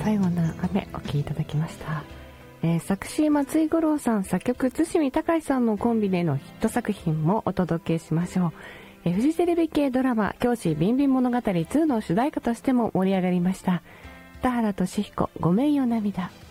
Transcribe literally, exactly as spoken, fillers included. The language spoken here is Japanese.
最後の雨お聴きいただきました。えー、作詞松井五郎さん、作曲堤隆さんのコンビでのヒット作品もお届けしましょう。えー、フジテレビ系ドラマ教師ビンビン物語ツーの主題歌としても盛り上がりました。田原俊彦、ごめんよ涙。